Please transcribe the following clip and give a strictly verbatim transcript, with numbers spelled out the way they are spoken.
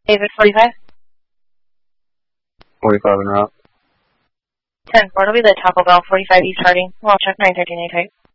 David, forty-five. forty-five en route. ten four, it'll be the Taco Bell, forty-five East Harding. Well, check nine thirteen A type.